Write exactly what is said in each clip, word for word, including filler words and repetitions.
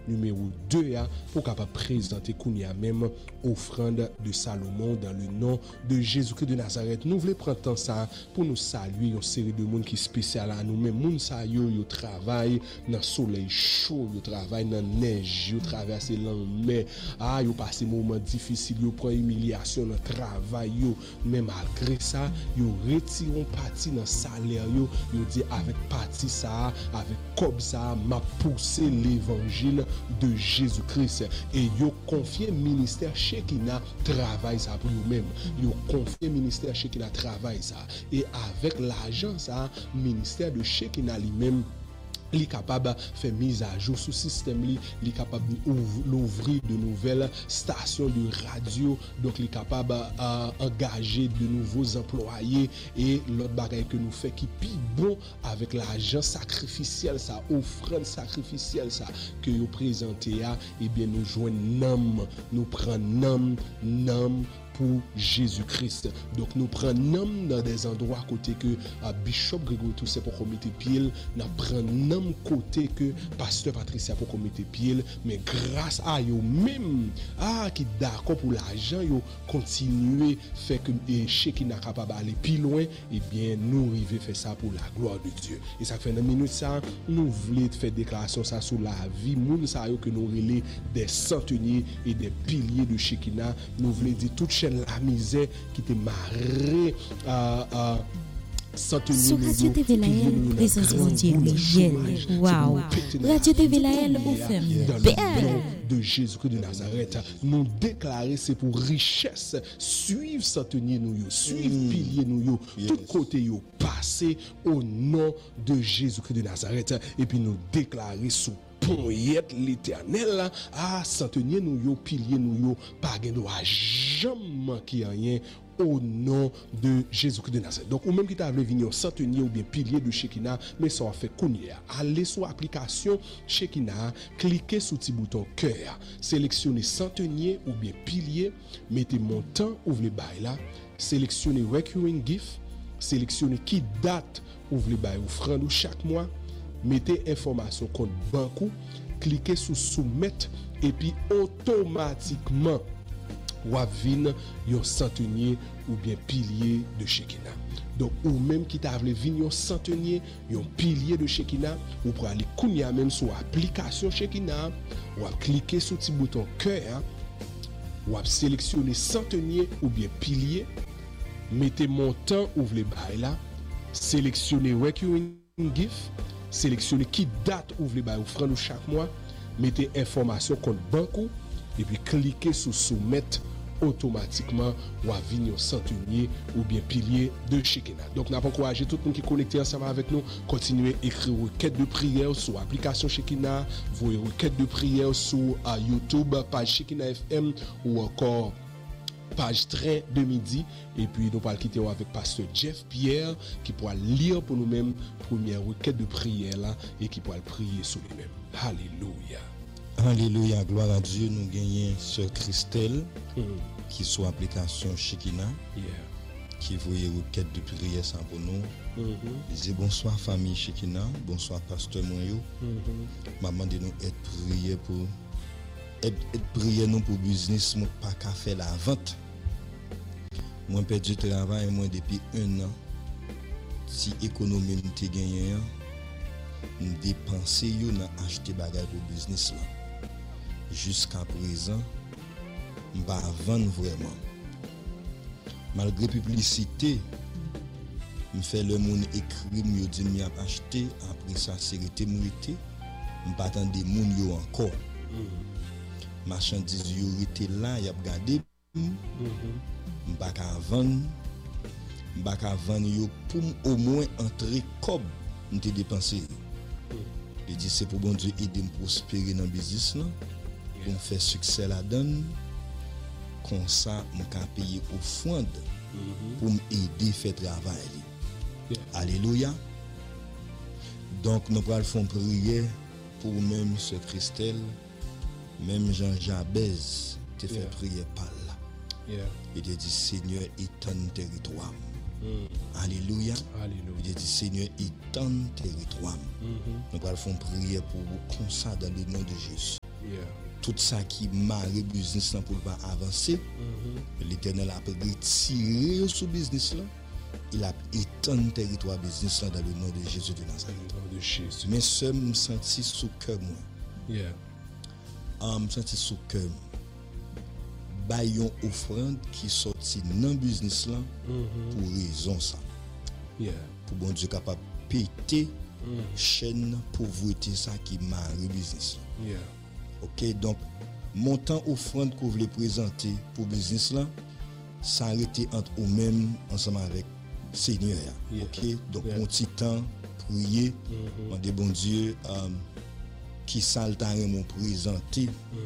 numéro deux hein, pour capable présenter Kounia même offrande de Salomon dans le nom de Jésus-Christ de Nazareth. Nous voulons prendre temps ça pour nous saluer une série de monde qui spécial à nous même moun sa yo yo travail dans soleil chaud, yo travail dans neige, yo traverser l'enmer, ah yo passe moment difficile, yo prend humiliation dans travail yo, mais malgré ça, yo retirons partie dans salaire yo, yo dit avec partie ça, avec comme ça m'a poussé l'évangile de Jésus-Christ et yo confié ministère Shekina travail ça pour nous-mêmes. Yo confié ministère Shekina travail ça et avec l'argent ça ministère de Shekina lui-même li capable faire mise à jour sous système li, li capable d'ouvrir de nouvelles stations de radio, donc li capable d'engager de nouveaux employés et l'autre bagaille que nous fait qui pi bon avec l'argent sacrificiel ça, offrande sacrificielle ça que yo présenté à et bien nous joignons nom, nous prenons nom, nom pour Jésus-Christ. Donc nous prenons dans des endroits côté que uh, Bishop Grégory Toussaint pour commettre pied, nous prenons côté que Pasteur Patricia pour commettre pied, mais grâce à eux même ah qui d'accord pour l'argent, yo continuer fait que chez qui n'a capable aller plus loin, et bien nous arriver faire ça pour la gloire de Dieu. Et ça fait une minute ça, nous voulons faire déclaration ça sur la vie moun ça que nous relais des centeniers et des piliers de Shekinah, nous voulons dire toute chaîne la misère qui était marrée à euh, sur Radio T V Laël, présence mondiale réelle. Waouh! Radio T V Laël au ferme. De Jésus-Christ de Nazareth, nous déclarer c'est pour richesse, suivre centenier nous, suivre mm. pilier nous, yes. tout côté yo passer au nom de Jésus-Christ de Nazareth et puis nous déclarer sous poyette l'éternel à centenier nous yo, pilier nous yo, pas gain doit jamais manquer rien au nom de Jésus-Christ de Nazareth. Donc, ou même qui t'a voulu venir centenier ou bien pilier de Shekinah, mais ça en fait Kounia. Allez sur l'application Shekinah, cliquez sur le petit bouton cœur, sélectionnez centenier ou bien pilier, mettez montant, ouvrez bail là, sélectionnez recurring gift, sélectionnez qui date, ouvrez bail offrande chaque mois, mettez information compte banque, cliquez sur soumettre et puis automatiquement ou vin yon centenier ou bien pilier de Shekinah. Donc ou même qui t'a voulu venir yon centenier, yon pilier de Shekinah, ou pour aller kounya même sur application Shekinah, ou à cliquer sur petit bouton cœur, ou à sélectionner centenier ou bien pilier, mettez montant ouvrez bail là, sélectionnez recurring gift, sélectionnez qui date ouvrez bail offrande chaque mois, mettez information compte banque et puis cliquez sur soumettre automatiquement ou à venir centenier ou bien pilier de Shekinah. Donc nous avons encouragé tout le monde qui est connecté ensemble avec nous, continuer à écrire requête de prière sur l'application Shekinah, vos requêtes de prière sur uh, YouTube, page Shekinah F M ou encore page train de midi et puis nous allons quitter avec pasteur Jeff Pierre qui pourra lire pour nous-mêmes première requête de prière là et qui pourra prier sur lui-même. Alléluia. Alléluia, gloire à Dieu, nous gagnons Sœur Christelle mm. qui sur l'application Shekinah, yeah. qui voyait requête de prière sans pour nous. Mm-hmm. Disait bonsoir famille Shekinah, bonsoir pasteur Moyo. Mm-hmm. Maman de nous être prier pour être, être prier nous pour business, moi pas qu'à faire la vente. Moi perdu travail moi depuis un an. Si économie m'était gagné, nous dépenser yo dans acheter bagage pour business là. Jusqu'à présent, je ne vais pas vendre vraiment. Malgré la publicité, je fais le monde écrit, je dis que je acheté, après ça, c'est été mérité, je ne pas attendre des gens encore. Mm-hmm. Marchandises été là, il y a gardé, je ne vais pas vendre, je ne vais pas vendre pour au moins entrer comme je t'ai dépensé. Je dis c'est pour bon Dieu aider à prospérer dans le business là. Pour me faire succès là-dedans, comme ça, je peux payer au fond mm-hmm. pour m'aider à faire le travail. Yeah. Alléluia. Donc, nous allons faire prier pour même ce Christelle, même Jean Jabez, te yeah. fait prier par là. Yeah. Il te dit, Seigneur, étend territoire. Mm. Alléluia. Alléluia. Il te dit, Seigneur, étend territoire. Mm-hmm. Nous allons faire prier pour vous, comme ça, dans le nom de Jésus. tout ça qui marre business là pour pas avancer. Mm-hmm. L'Éternel a retiré sur business là. Il a étendu territoire business là dans le nom de Jésus de Nazareth. Dans le nom de Jésus. Mais ce me senti sous cœur moi. Yeah. Um, me senti sous cœur. Bayon offrande qui sorti dans business là mm-hmm. pour raison ça. Yeah. Pour bon Dieu capable péter mm. chaîne pauvreté ça qui marre business là. Yeah. OK, donc montant offrande que vous voulez présenter pour business là, ça a été entre vous-même ensemble avec Seigneur. Yeah. OK, donc yeah. mon petit temps prier, demander mm-hmm. bon Dieu um, qui ça le temps mon présenter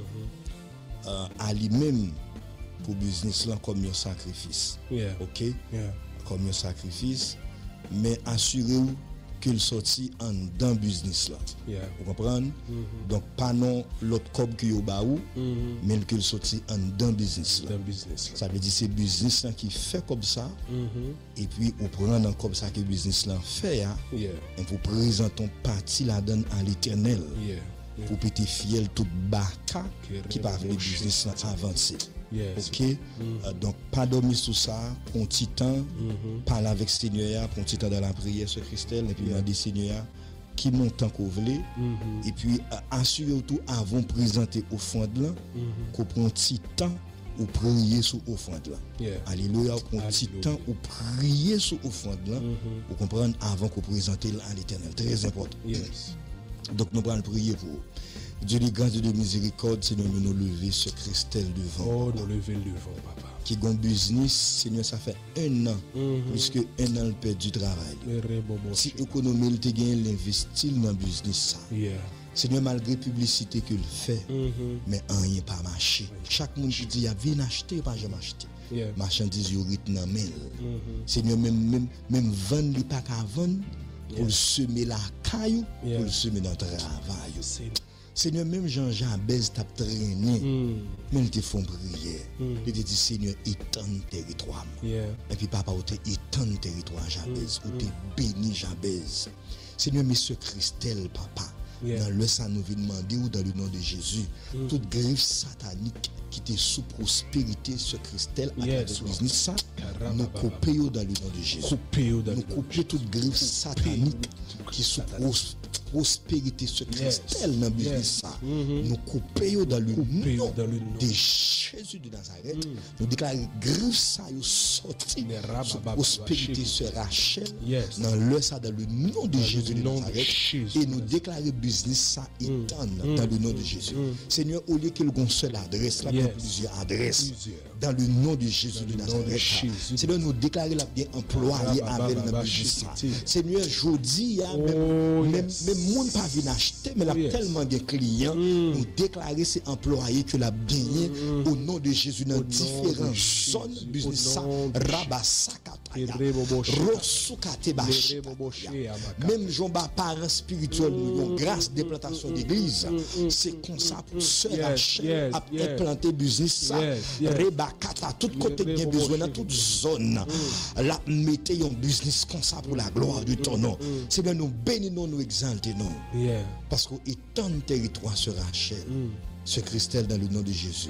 mm-hmm. uh, à lui-même pour business là comme un sacrifice. Yeah. OK? Yeah. Comme un sacrifice, mais assurez-vous qu'il sorti en dans business là. Yeah. Vous comprenez? Mm-hmm. Donc pas non l'autre cob que yo ba ou, mm-hmm. mais qu'il sorti en dans business là. Dans business là. Ça veut dire c'est business là qui fait comme ça. Mm-hmm. Et puis on prend dans comme ça que business là fait hein. Yeah. Et vous présentons partie la donne à l'Éternel. Yeah. Yeah. Pour péter fiel toute baka qui pas le business là avancer. Yes. OK? Mm-hmm. Euh, donc, pas dormir sur ça, prends un petit temps, mm-hmm. parler avec Seigneur, prends un petit temps dans la prière sur Christelle, et puis yeah. demander Seigneur qui monte tant qu'on veut, mm-hmm. et puis euh, assurez-vous tout avant de présenter offrande là, mm-hmm. qu'on prend un petit temps ou prier sur offrande là. Yeah. Alléluia, prend un petit temps ou prier sur offrande là, mm-hmm. pour comprendre avant qu'on présente à l'Éternel. Très important. Yes. Donc, nous allons prier pour Dieu de grâce et de miséricorde, Seigneur, nous nous lever ce Christelle devant. Oh, nous lever devant, papa. Qui gon business, Seigneur, ça fait un an, mm-hmm. plus que un an, le perd du travail. Si l'économie, il te gagne, l'investit dans le business, ça. Yeah. Seigneur, malgré la publicité qu'il fait, mm-hmm. mais rien pas marché. Chaque monde qui dit, viens acheter, pas jamais acheter. Yeah. Marchandise, il rythme dans mail. Seigneur, même, même, même vendre, il pas qu'à vendre, pour yeah. le semer la caillou, yeah. pour le semer dans le travail. Seigneur, même Jean-Jean Bez t'a traîné, mm. mais il te font prière. Mm. Il te dit, Seigneur, étends le territoire. Yeah. Et puis, papa, il te étend le territoire, Jabez. Mm. Il te bénit, Jabez. Seigneur, monsieur Christelle, papa, yeah. dans le sang, nous venons demander, ou dans le nom de Jésus, mm. toute griffe satanique qui était sous prospérité sur Christelle, à travers le business, ça, nous coupons dans le nom de Jésus. Nous coupons toute griffe satanique qui est sous prospérité. Prospérité sur Christelle dans le business ça. Nous coupons dans le nom de Jésus de Nazareth. Nous déclarons griffe ça yo sorti sur prospérité sur Rachel dans le ça dans le nom de Jésus de Nazareth et nous déclarons business ça étend dans le nom de Jésus. Seigneur, au lieu qu'il y ait une seule adresse, là il y a plusieurs adresses dans le nom de Jésus de Nazareth. Seigneur, nous déclarons la bien employé avec le business ça. Seigneur, je dis même monde pas venir acheter mais la yes. tellement de clients mm. nous déclarer ces employés que la gagné mm. au nom de Jésus dans différentes zones business rabasakataya rosukate bash même jomba parents spirituels nous grâce des plantations d'église c'est comme ça pour se racheter à implanter business ça rebakata tout côté bien besoin dans toute zone la mettez un business comme ça pour la gloire de ton nom c'est bien nous bénissons nous exaltons Yeah. parce qu'on étend le territoire sur Rachel, mm. sur Christelle dans le nom de Jésus.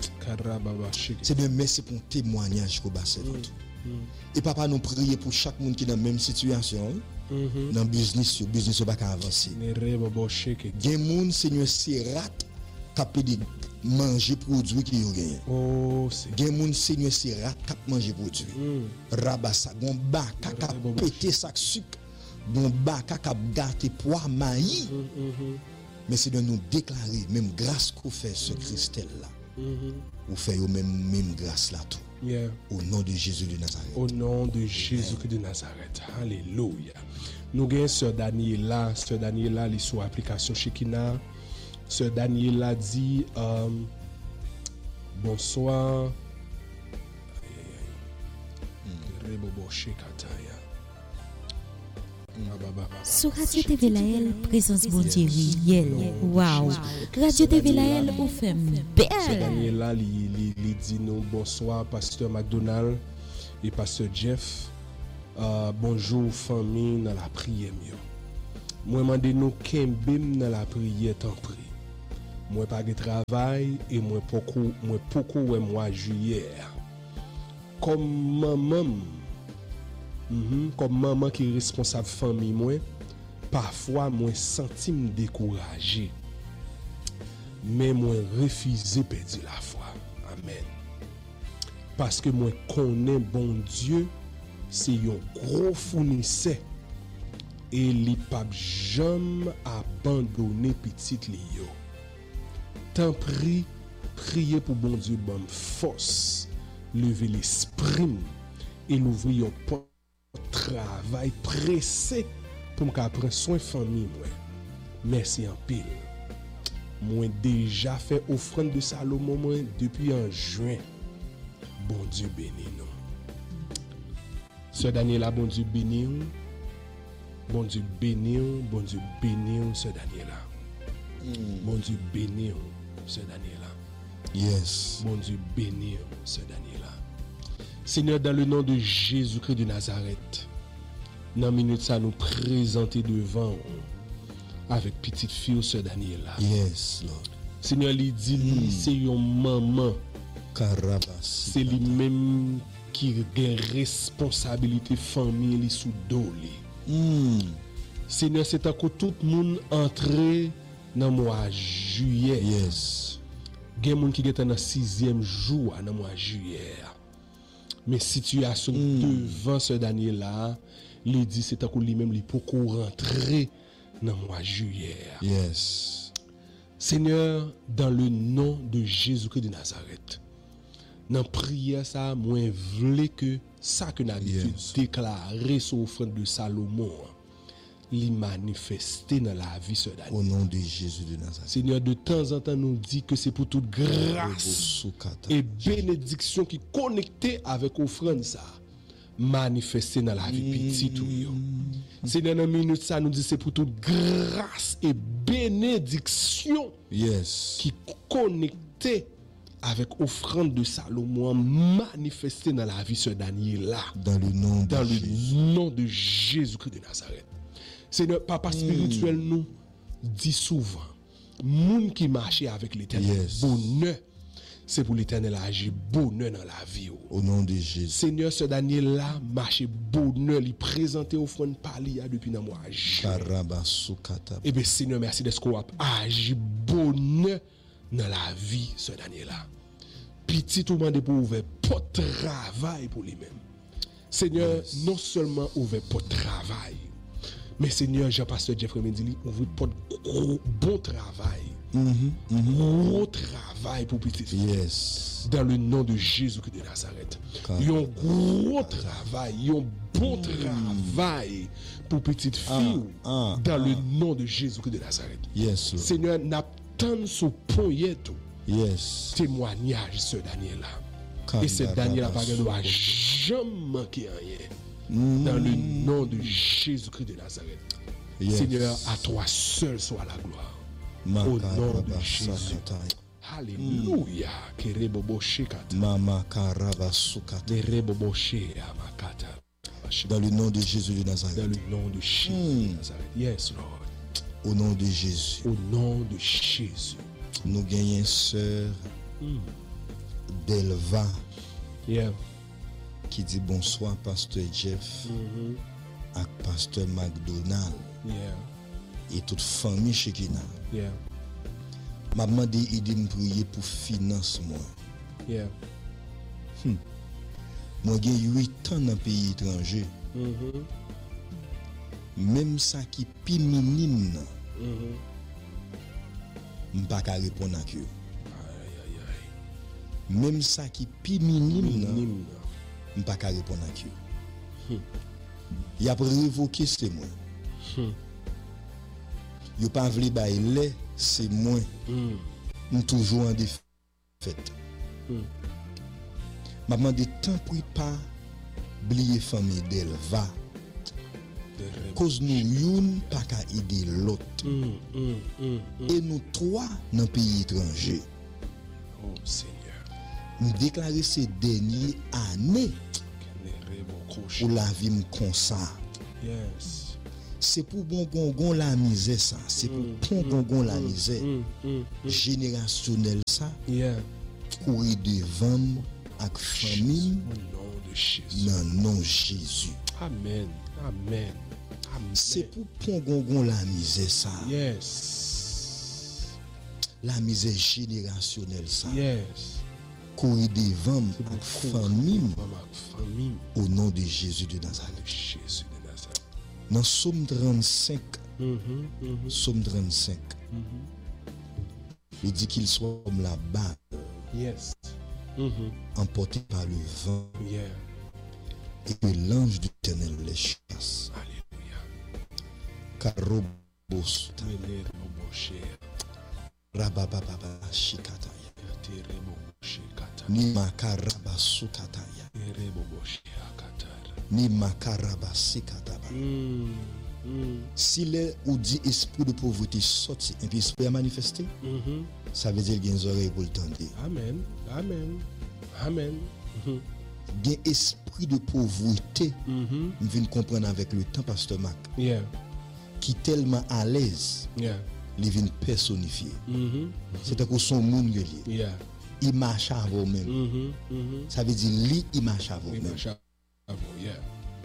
C'est de merci pour un témoignage qu'on va faire. Mm. Et papa, nous prions pour chaque monde qui est dans la même situation, mm-hmm. dans le business, le business ne va pas avancer. Il y a des gens, Seigneur, c'est rat qui de manger produits qui ont gagné. Oh, il y a des gens, Seigneur, c'est rat qui manger produits. Rabassa, bon baka qui pété sac sucre. Bon baka kap gâté poids maïs mais c'est de nous déclarer même grâce qu'on fait ce Christelle là ou fait au même même grâce là tout yeah. au nom de Jésus de Nazareth au nom de Jésus de Nazareth alléluia nous gagnons sœur Daniela sœur Daniela li sur application Shekina sœur Daniela dit um, bonsoir rebobo shekataya. Sur Radio T V Lael, présence bon Dieu réel. Waouh! Radio T V Lael, ou fait belle. Ce Daniela, il dit nous bonsoir, pasteur McDonald et pasteur Jeff. Uh, bonjour, famille, dans la prière. Moi, je demande nous qu'embim dans la prière, tant prie. Moi pas de travail et moi beaucoup moi beaucoup ouais moi juillet. Comme maman mm-hmm, comme maman qui est responsable famille moi, parfois moi senti me découragé. Mais moi refusé perdre la foi. Amen. Parce que moi connais bon Dieu, c'est un gros fournisseur et il pas jamais abandonner petite li yo. Tant prie, priez pour bon Dieu bonne force, lever l'esprit et l'ouvrir un travail pressé pour me prendre soin de famille moi. Merci en pile. Moi déjà fait offrande de Salomon moi depuis en juin. Bon Dieu béni nous. Ce Daniel bon Dieu béni. Bon Dieu béni, bon Dieu béni ce Daniel là. Mm. Bon Dieu béni ce Daniel là. Yes. Bon Dieu béni ce Daniel là. Seigneur, dans le nom de Jésus-Christ de Nazareth, dans une minute ça nous présenter devant avec petite fille ce Daniel là. Yes, Lord. Seigneur, il dit mm. c'est une maman. Carabas. C'est lui-même qui a responsabilité famille sous dos. Mm. Seigneur, c'est à que tout le monde entré dans le mois juillet. Yes. Il y a des gens qui sont dans le sixième jour dans le mois juillet. Mais situation mm. devant ce Daniel-là, il dit c'est à que lui-même il peut rentrer dans le mois juillet. Yes. Seigneur, dans le nom de Jésus-Christ de Nazareth, dans la prière, ça, moi, je veux que ça que nous avons yes. déclaré sur l'offrande de Salomon, les manifester dans la vie de Daniel. Au nom de Jésus de Nazareth. Seigneur, de temps en temps, nous dit que c'est pour toute grâce et bénédiction qui est connectée avec l'offrande, ça, manifester dans la vie petite. Mm. Seigneur, dans la minute, ça nous dit c'est pour toute grâce et bénédiction yes. qui est connectée avec offrande de Salomon manifestée dans la vie de Daniel là. Dans le nom de dans Jésus. le nom de Jésus-Christ de Nazareth. Seigneur, papa spirituel mm. nous dit souvent, monde qui marche avec l'Éternel, yes. bonheur, c'est pour l'Éternel agir bonheur dans la vie. Au nom de Jésus. Seigneur, ce Daniel là marche bonheur, il présente offrande par lui depuis dans mois. Et bien Seigneur, merci d'être qu'on a agi bonheur dans la vie ce Daniel là. Petit tout le monde pour ouvrir pour travail pour lui-même. Seigneur, yes. non seulement ouvrir pour travail, mais Seigneur, Jean-Pasteur Jeffrey Mendili ouvrir pour bon travail. Mm-hmm, mm-hmm. Gros travail pour petit fille. Yes. Dans le nom de Jésus-Christ de Nazareth. Il y a un gros travail, il y a un bon mm. travail pour petite fille ah, ah, dans ah. le nom de Jésus-Christ de Nazareth. Yes, Lord. Seigneur, n'attend ce point tout. Yes. Témoignage ce Daniel là. Et ce Daniel là pas doit jamais manquer rien. Mm. Dans le nom de Jésus-Christ de Nazareth. Yes. Seigneur, à toi seul soit la gloire. Ma au nom de Jésus. Alléluia. Mama karaba sukata. Dans le nom de Jésus de Nazareth. Dans le nom de Jésus mm. de Nazareth. Yes, Lord. Au nom de Jésus. Au nom de Jésus. Nous gagnons sœur mm. Delva yeah. qui dit bonsoir pasteur Jeff mm-hmm. et pasteur McDonald yeah. et toute famille Shekina. Yeah. M'a demandé aider me prier pour finance moi. Yeah. Hmm. Moi j'ai huit ans dans le pays étranger. Mm-hmm. Même ça qui pi minime mm-hmm. m'pas ka répondre à eux. Aïe aïe aïe. Même ça qui pi minime m'pas ka répondre à eux. Il a révoqué c'est moi. Hmm. Yo pas vle bay lait, c'est moi. Mm. Nous toujours en défaite. Mm. M'a demandé tant pour pas oublier famille d'Elva. Cause nous youn pas ka aider l'autre. Mm, mm, mm, mm. Et nous trois dans pays étranger. Oh Seigneur. Nous déclarer ces dernières années pour la vie comme ça. Yes. c'est pour bon gongon la misère ça, c'est pour bon gongon la misère générationnelle ça. Yeah. Courir devant avec famille Au nom de Jésus. dans le nom de Jésus. Amen. Amen. Amen. C'est pour bon gongon la misère ça. Yes. La misère générationnelle ça. Yes. Courir devant C'est avec pour famille ma famille. au nom de Jésus de Nazareth. Jésus de Nazareth. Dans Psaume trente-cinq, Mhm, mhm, Psaume trente-cinq, mhm. il dit qu'il soit comme la balle Yes. Mhm. emportée par le vent Yeah. et que l'ange de l'Éternel les chasse. Alléluia. Karobos, Mele Moshe. rabababa, shikataya, Tere Moshe Kata. ni makarabasukataya, Tere Moshe Akatar. ni makarabasikataba. Mm. Mm. S'il est ou dit esprit de pauvreté sorti et puis esprit à manifester, Mhm. ça veut dire qu'il y a des oreilles pour le tendre. Amen. Amen. Amen. Mhm. Il y a esprit de pauvreté, Mhm. je viens de comprendre avec le temps, Pasteur Mac, Yeah. qui est tellement à l'aise, Yeah. il vient personnifier. Mhm. C'est-à-dire que son monde lié. Yeah. Il marche avant même. Mhm. Mhm. Ça veut dire lui, il marche avant Oui, même. ma chère. Bravo, yeah.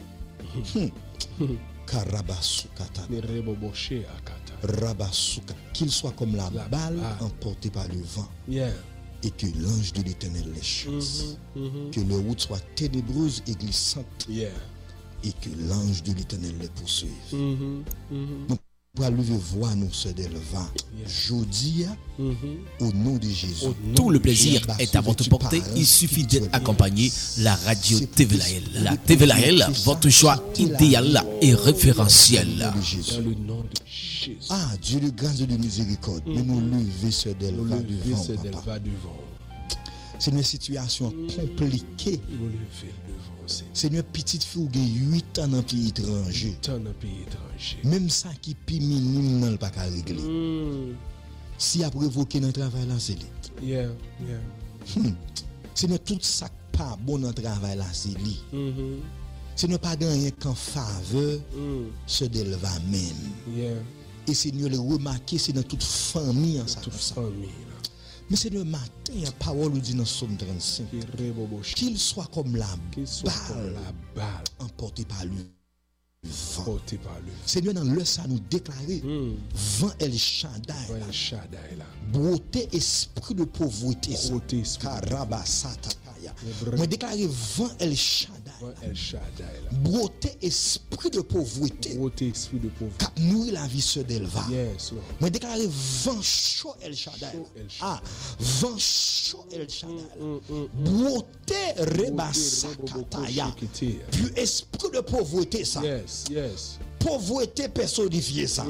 Karabasukata, Nerebo Moshe Akata. Rabasuka, qu'il soit comme la, La balle balle. emportée par le vent Yeah. et que l'ange de l'Éternel les chasse. Mhm. Mhm. Que leur route soit ténébreuse et glissante Yeah. et que l'ange de l'Éternel les poursuive. Mhm. Mhm. Nous pouvons lever voix nous se d'Elva. Jeudi, Mhm. au nom de Jésus. Au nom Tout le de plaisir Jésus. est à votre portée. Il suffit d'être accompagné. La radio T V L. La T V L, votre choix idéal et référentiel. Au nom de Jésus. Dans le nom de Jésus. Ah, Dieu de grâce et de miséricorde, mais nous lever ce Nous d'Elva lever devant, ce papa. d'Elva devant. C'est une situation compliquée. Nous lever devant. C'est C'est une petite fille qui a huit ans dans un pays étranger. dans un pays étranger. Même ça qui est plus minime dans le pas qu'à régler. Mm. Si après évoqué dans le travail là, c'est lui. Yeah. Yeah. Hmm. C'est ne tout ça qui pas bon dans le travail là, c'est lui. Mhm. C'est ne pas gagner qu'en faveur Mm. ce d'Elva même. Yeah. Et c'est nous le remarquer, c'est dans toute famille en ça. Toute comme ça. famille. là. Mais c'est le matin, la parole nous dit dans Psaume trente-cinq, Nerebo Moshe. qu'il soit comme la Qu'il soit comme balle la balle emportée par le vent. portée par le Seigneur, dans le ça nous déclarer, Mm. vent El Shaddai, Ouais, El Shaddai là. beauté, esprit de pauvreté, ça. Beauté, esprit de Karabasataya. Le Moi déclarer vent El Shaddai, Ouais, El Shaddai là. beauté, esprit de pauvreté, Beauté, esprit de pauvreté. cap nourrir la vie se d'Elva. Yes, Lord. Moi déclarer vent chaud El Shaddai. Chaud El Shaddai. Ah, vent chaud El Shaddai. Mm, mm. Beauté, Beauté, rebasakataya. Rebo Moshe. Puis esprit de pauvreté, ça. Yes, yes. Pauvreté personnifiée, ça.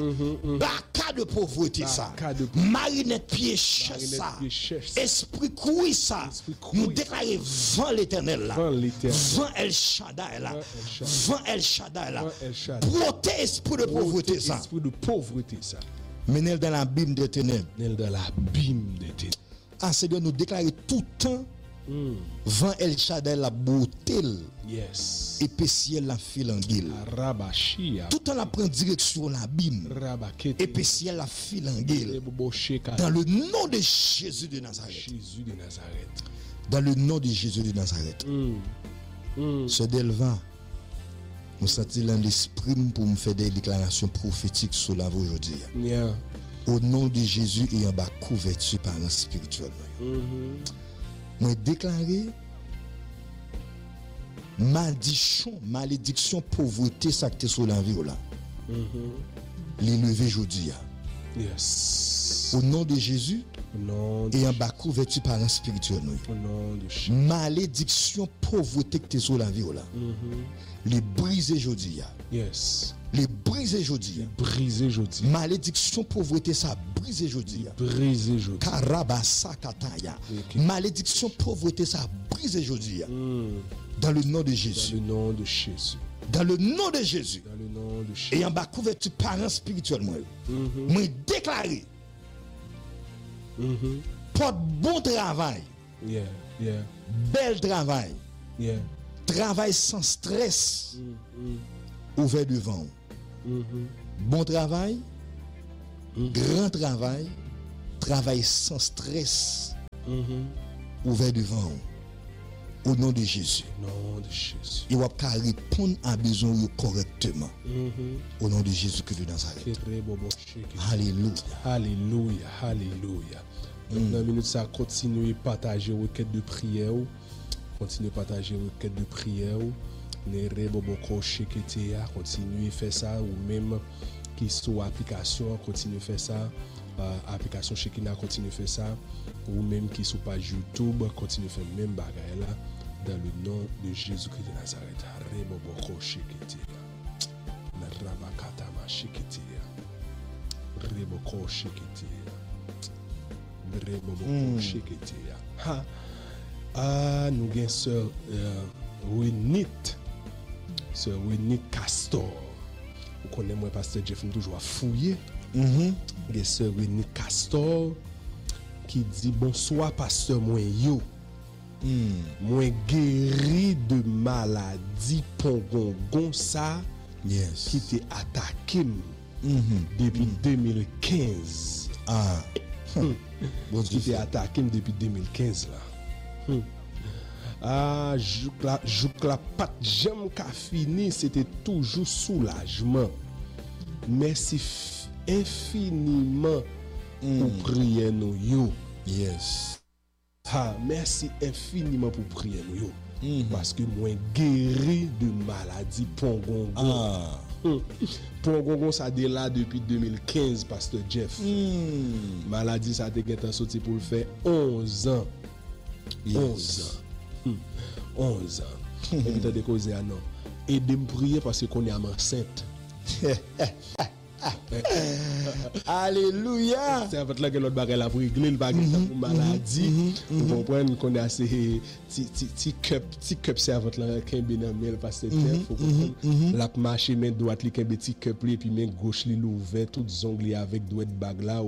Baka de pauvreté, ça. Baka de- Marinette pied chasse, Marinette ça. pied chasse, ça. Esprit couille, ça. Esprit couille. Nous déclarer vent l'éternel, là. Vent l'Éternel. Vent El Shaddai, là. Vent El Shaddai. Vent El Shaddai, là. Vent El Shaddai. Beauté, esprit de pauvreté, Beauté, ça. esprit de pauvreté, ça. Menez dans l'abîme des ténèbres. Nel dans l'abîme de tes. Ah, Seigneur, nous déclarer tout le temps. Mm. Vent El Shaddai, la beauté, Yes. épaissir la filanguille. Rabashia. Tout le temps, la prend direction l'abîme. Rabakete. Épaissir la filanguille. Rebo Moshe. Dans le nom de Jésus de Nazareth. Jésus de Nazareth. Dans le nom de Jésus de Nazareth. Mm. Mm. Ce Delva, nous sentons dans l'esprit pour me faire des déclarations prophétiques sur la vie aujourd'hui. Yeah. Au nom de Jésus et en bas couverture par un spirituel. Mhm. Moi déclarer malédiction, malédiction, pauvreté, ça qui est sur la vie là. Mhm. Les lever aujourd'hui. Yes. Au nom de Jésus Au nom de et en bas couverture par un spirituel. Au nom de Jésus. Malédiction, pauvreté qui est sur la vie là. Mhm. Les briser aujourd'hui. Yes. Les briser aujourd'hui. Brisé aujourd'hui. Malédiction, pauvreté, ça brise aujourd'hui. Brisé aujourd'hui. Karabasakataya. Ok. Malédiction, pauvreté, ça brise aujourd'hui. Mm. Dans le nom de Dans Jésus. le nom de Jésus. Dans le nom de Jésus. Dans le nom de Jésus. Et en bas couverture parents spirituels, moi. Mhm. Moi déclaré. Mhm. Porte bon travail. Yeah. Yeah. Bel travail. Yeah. Travail sans stress. Mm. Mm. Ouvert devant. Mhm. Bon travail, mm-hmm. grand travail, travail sans stress, mm-hmm. ouvert devant au nom de Jésus. Au nom de Jésus. Et on va répondre à besoin correctement. Mm-hmm. Au nom de Jésus-Christ de Nazareth. Alléluia. Alléluia. Alléluia. Mm. Dans une minute, ça continue à partager requête de prière. Continue à partager requête de prière. Continue à faire ça. Ou même qui sont application, continue à faire ça. Uh, application Shekinah, continue à faire ça. Ou même qui sont page YouTube, continue à faire même bagaille là. Dans le nom de Jésus-Christ de Nazareth. Reboboko Sheketia. Rabakatama Sheketia. Reboko Sheketia. Reboboko Sheketia. Ha. Ah, nous avons sœur Renit. Sœur Renit Castor. Vous connaissez moi, pasteur Jeff, nous toujours à fouiller. Mm-hmm. Il sœur Renit Castor qui dit bonsoir, pasteur moi yo. Mm. Moi guéri de maladie pongongon ça yes. qui t'est attaqué mm-hmm. depuis mm. deux mille quinze. Ah. Mm. Bon, qui t'est attaqué depuis deux mille quinze là. Mm. Ah, jouk la, jouk la pat jam ka fini, c'était toujours soulagement. Merci f- infiniment mm. pour prier nous yo. Yes. Ah, merci infiniment pour prier nous yo. Mm-hmm. Parce que moi guéri de maladie pongongon. Ah. Pongongon ça de là depuis deux mille quinze, pasteur Jeff. Mm. Maladie ça te gêté sorti pour le faire onze ans. Yes. onze ans. onze ans. Et puis t'as des causes à non. Et de me prier parce qu'on est enceinte. Alléluia. C'est en fait là que l'autre bagarre a réglé le bagarre pour maladie. Vous comprenez qu'on a assez petit cup, petit cup servante là qui est bien miel parce que faut comprendre. La marcher main droite li qui petit cup et puis main gauche li ouvert toutes ongles avec droite bague là.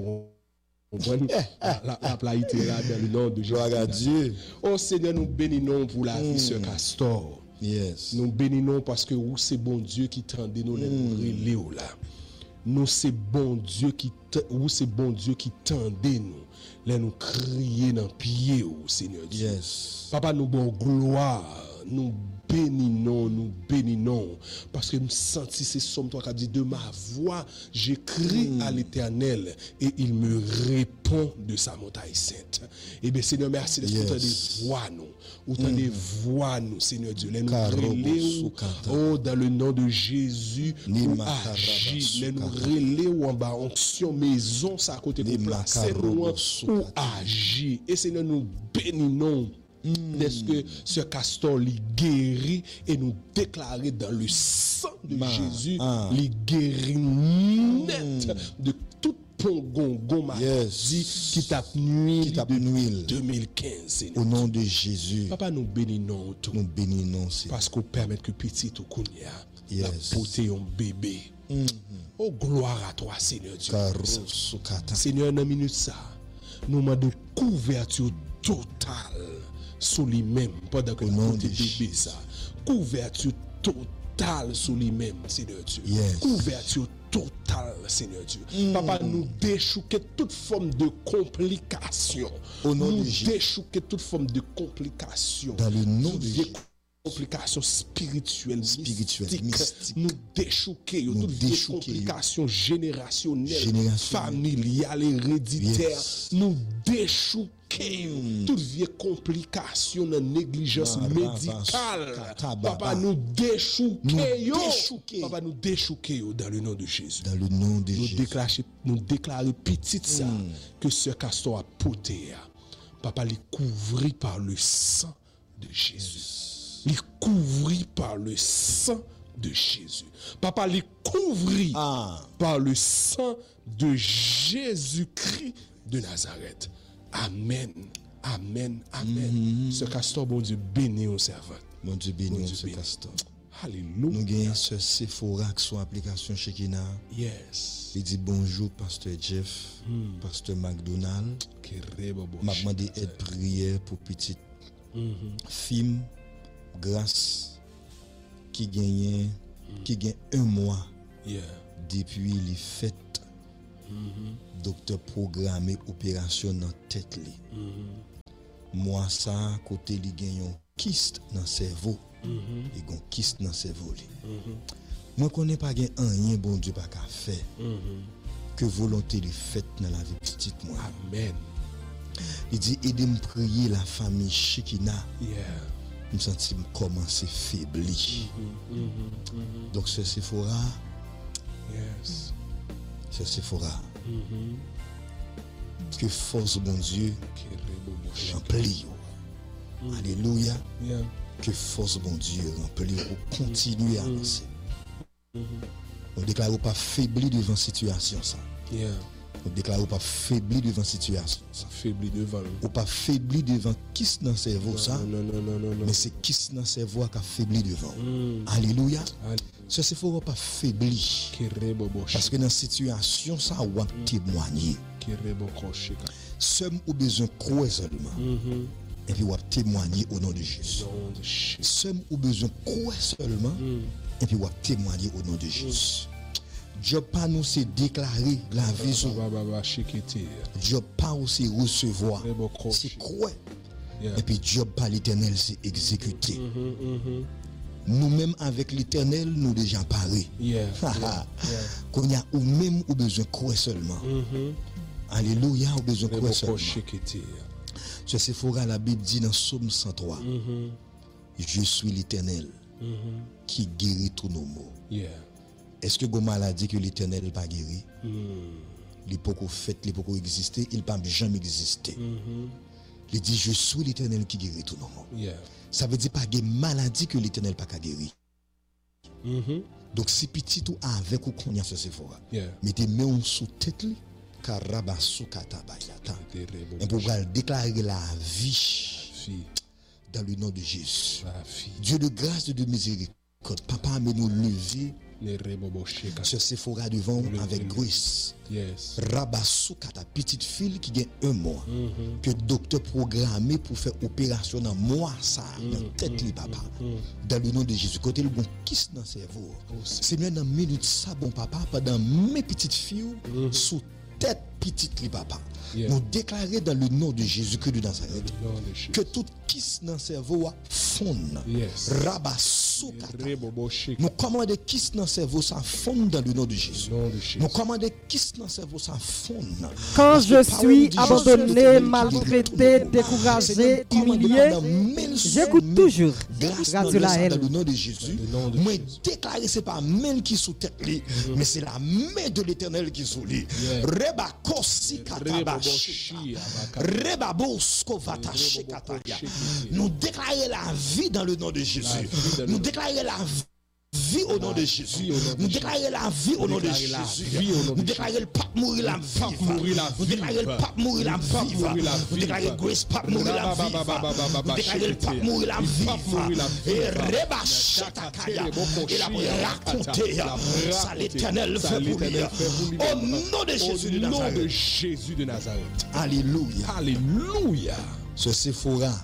La, la plaité là dans le nom de Jésus. Gloire à Dieu. Oh Seigneur, nous bénissons pour la vie de Castor. Yes. Nous bénissons parce que vous c'est bon Dieu qui tendait nous les mm. là. Nous c'est bon Dieu qui vous c'est bon Dieu qui tendait nous. Là nous crier dans pied au Seigneur Dieu. Yes. Papa nous bon gloire, nous bénissons, nous bénissons parce que nous senti ces sommes toi qui dit de ma voix, j'écris mm. à l'Éternel et il me répond de sa montagne sainte. Et bien Seigneur, merci de yes. des voix nous. Autant mm. des voix nous, Seigneur Dieu. Les nous relais, oh, dans le nom de Jésus, nous agis. Les nous relais ou en bas, onction, maison, ça à côté pour placer nous, ou agir. Et Seigneur, nous bénissons. Mm. Est-ce que ce castor lui guérit et nous déclarer dans le sang de Ma, Jésus, ah. lui guérit net mm. de toute pongongon maladie yes. qui tape nuit de deux mille quinze. Au nom de Jésus. Papa, nous bénissons tout. Nous bénissons. Parce qu'on permet que petit ou kounia yes. porter un bébé. Mm-hmm. Oh, gloire à toi, Seigneur Dieu. Car- Seigneur, dans une minute ça, nous demandons couverture totale sur lui-même pendant que nous bébé ça. Couverture totale sur lui-même, Seigneur Dieu. Yes. Couverture totale, Seigneur Dieu. Mm. Papa, nous déchouquer toute forme de complication. Au nom nous de Jésus. Déchouquer toute forme de complication. Dans le nom de Jésus. Complications spirituelles, spirituelles, mystiques. mystiques. Nous déchouquer, nous toutes les complications générationnelles, Générationnelles, familiales, héréditaires. Yes. Nous déchouquer mm. toutes les complications de négligence ah, médicale. Bah, bah, Papa, nous déchouquer, Papa, nous déchouquer dans le nom de Jésus. Dans le nom de nous Jésus. Déclarer, nous déclarer petite ça mm. que ce castor a porté. Papa, les couvrir par le sang de Jésus. Les couvrir par le sang de Jésus. Papa, les couvrir ah. par le sang de Jésus-Christ de Nazareth. Amen. Amen. Amen. Mm-hmm. Ce castor, bon Dieu, bénis au servant. Bon Dieu, bénis ce castor. Alléluia. Nous avons ce Sephora qui sont application Shekinah. Yes. Il dit bonjour, pasteur Jeff, mm. pasteur McDonald. M'a demandé aide prière pour petite mm-hmm. fille. Grâce qui gagne mm. qui gagne un mois yeah. depuis les fêtes, mm-hmm. docteur programmé opération dans tête li. Mm-hmm. Moi ça côté li gen yon kyste dans cerveau. Mm-hmm. Et gon kyste dans cerveau li. Mm-hmm. Moi connais pas gen rien bon Dieu pas ka faire. Mm-hmm. Que volonté li faite dans la vie petite moi. Amen. Il dit aidez-moi prier la famille Shekina. Yeah. Je me sens commencer faiblir. Mm-hmm. Mm-hmm. Mm-hmm. Donc ce Sephora. Yes. Ce Sephora. Mm-hmm. Que force bon Dieu remplit. Mm-hmm. Alléluia. Yeah. Que force bon Dieu remplit pour continuer à avancer. Mm-hmm. On déclare pas faibli devant situation ça. Yeah. On déclare pas faibli devant situation ça. Faibli devant. Ou pas faibli devant qui dans le cerveau ça. Non non non non non. Mais c'est qui dans le cerveau qui a faibli devant. Mm. Alléluia. Ce c'est faut pas faibli. Parce que dans situation ça on va témoigner. Seul ou besoin croire seulement. Mm-hmm. Et puis on va témoigner au nom de Jésus. Seul ou besoin croire seulement. Mm. Et puis on va témoigner au nom de Jésus. Job pas nous c'est déclarer la vie sur Job pas aussi recevoir c'est croire. Et puis Job pas l'Éternel c'est exécuter. Nous-mêmes avec l'Éternel nous déjà parés. Qu'on y a ou même ou besoin croire seulement. Alléluia, ou besoin croire seulement. Ce Sephora la Bible dit dans Psaume cent trois. Je suis l'Éternel qui guérit tous nos maux. Yeah. Est-ce que une maladie que l'Éternel n'a pas guéri? Mm. Il peut pas fait, il peut pas exister, il peut jamais exister. Mm-hmm. Il dit je suis l'Éternel qui guérit tout le monde. Yeah. Ça veut dire pas de maladie que l'Éternel pas guéri. Mm-hmm. Donc si petit ou avec ou qu'on y a ce Sephora. Yeah. Mettez main sous tête li karaba sukata bayata. Et pour déclarer la vie dans le nom de Jésus. Dieu de grâce et de miséricorde, papa mais nous lever ce Sephora devant avec grâce. Yes. Rabassouka ta petite fille qui gagne un mois. Mm-hmm. Que docteur programmé pour faire opération dans mois ça mm-hmm. dans tête li papa. Mm-hmm. Dans le nom de Jésus. Côté le bon kiss dans cerveau. Oh, c'est bien dans minute ça bon papa pendant mes petites filles mm-hmm. sous tête petite li papa. Yeah. Nous déclarer dans le nom de Jésus-Christ de Nazareth que tout kiss dans cerveau fonde. Yes. Rabassouka. Nous commandons kiss dans cerveau ça fonde dans le nom de Jésus. Nous commandons kiss dans cerveau ça fonde. Quand je suis abandonné, maltraité, découragé, humilié, j'écoute toujours Radio La Haine. Dans le nom de Jésus, moi déclarer c'est pas main qui sous tête li, mais c'est la main de l'Éternel qui sous lui. Reba kosi kataba. Nous déclarons la vie dans le nom de Jésus. Nous déclarons la vie au nom de Jésus. Nous déclarons la vie au nom de Jésus. Nous déclarons le pape mourir la vie. Nous déclarons le pape mourir la vie. Nous déclarons Grace pape mourir la vie. Nous déclarons le pape mourir la vie. Et Reba Shatakaya. Et la raconter ça l'Éternel fait pour lui. Au nom de Jésus de Nazareth. Au nom de Jésus de Nazareth. Alléluia. Alléluia. Ce Sephora.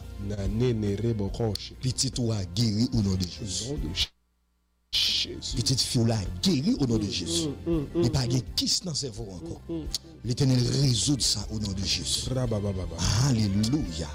Petit ou a guéri au nom de Jésus. Jésus. Petite fille là guérie au nom de Jésus. Il mm, mm, n'y a pas de kiss dans ses cerveau encore. Mm, mm. L'Éternel résout ça au nom de Jésus. Alléluia.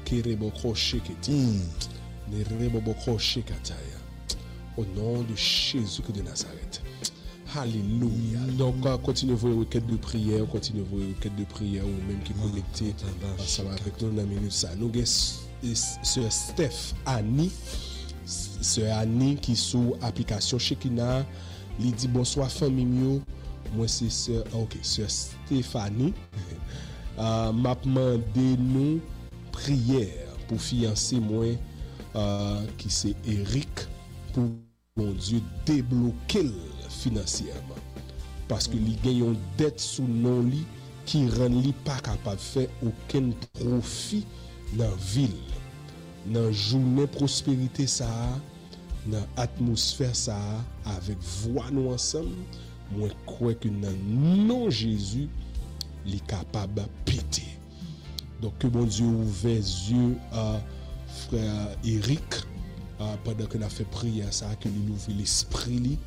Au nom de Jésus de Nazareth. Alléluia. Donc, continuez vos requêtes de prière, continuez vos requêtes de prière ou même qui connectez ensemble avec nous dans la minute ça. Nous avons Sœur Steph Annie. Sœur Annie qui sous application Shekina, lui dit bonsoir famille mio. Moi c'est sœur OK, sœur Stéphanie. euh m'a demandé nous prière pour fiancé moi euh, qui c'est Eric pour mon Dieu débloquer financièrement parce que li gagne une dette sous non li qui rend li pas capable de faire aucun profit dans ville. Dans journée prospérité ça, dans atmosphère ça, avec voix nous ensemble, moi crois que dans nom Jésus, il est capable de péter. Donc que bon Dieu ouvre les yeux à frère Eric euh, pendant qu'on a fait prière ça, que il ouvre l'esprit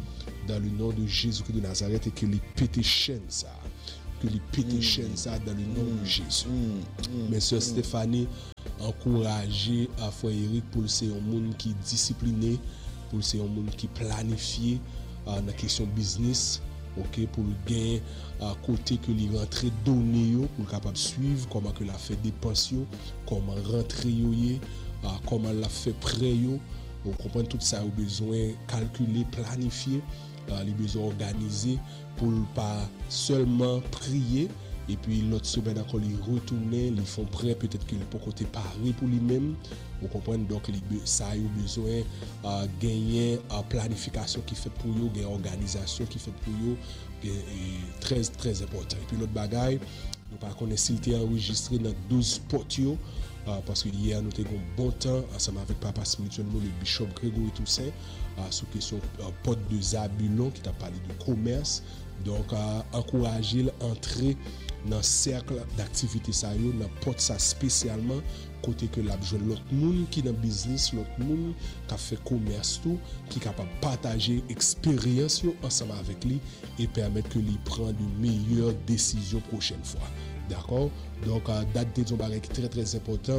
dans le nom de Jésus-Christ de Nazareth et que les pété chaîne ça. Que les pété chaîne ça dans le nom de Jésus. Mais sœur Stéphanie, encourager à frère Eric pour c'est un monde qui est discipliné, pour c'est un monde qui planifié dans la question business. OK, pour le gain à côté que les rentrées données pour capable suivre comment que la fait dépenses, comment rentrer yo, comment la fait prêt yo, vous comprenez tout ça, au besoin calculer, planifier, les besoins organiser pour pas seulement prier et puis l'autre semaine encore les retourner, ils font prêt peut-être qu'il peut côté parler pour lui-même. Vous comprenez donc ça a eu besoin euh, gagner en planification qui fait pour eux, gagner organisation qui fait pour eux, est très très important. Et puis l'autre bagaille, nous par contre s'il était enregistré dans douze potes euh, parce que hier nous avons un bon temps ensemble avec papa spirituellement le bishop Grégory Toussaint euh, sur question euh, pote de Zabulon qui t'a parlé de commerce. Donc euh, encourager l'entrée dans cercle d'activité ça yo dans porte ça spécialement côté que l'a besoin l'autre monde qui dans business l'autre monde qui fait commerce tout qui capable partager expérience ensemble avec lui et permettre que lui prend de meilleures décisions prochaine fois. D'accord? Donc euh, date de bagage très très important.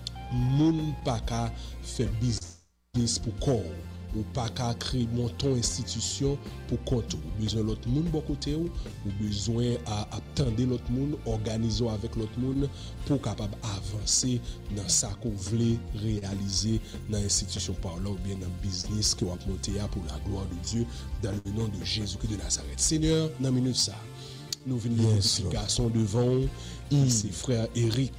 Moun pas ka faire business pour corps ou pas qu'à créer monton institution pour compte ou besoin l'autre monde bon côté ou besoin à attendre l'autre monde organiser avec l'autre monde pour capable avancer dans ça qu'on veut réaliser dans l'institution par là ou bien dans le business que on va monter pour la gloire de Dieu dans le nom de Jésus-Christ de Nazareth. Seigneur, dans minute ça nous venons yes, de garçon devant mm. c'est frère Eric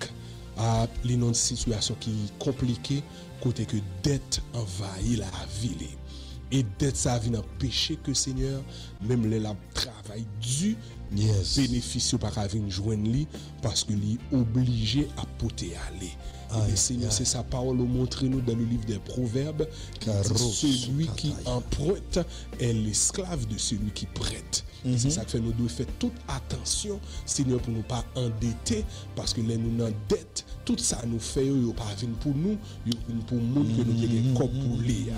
à une situation qui est compliquée côté que dette envahit la ville et dette ça vient empêcher que Seigneur même les la travail du yes. bénéficie pas qu'à venir joindre lui parce que lui obligé à porter aller. Et Seigneur, c'est sa parole montre nous dans le livre des Proverbes que celui qui emprunte est l'esclave de celui qui prête. Mm-hmm. C'est ça que fait nous devons faire toute attention, Seigneur, pour ne pas endetter, parce que les nous en dette, tout ça nous fait, yo pas venir pour nous, yo pour nous que nous avons corps pour lire.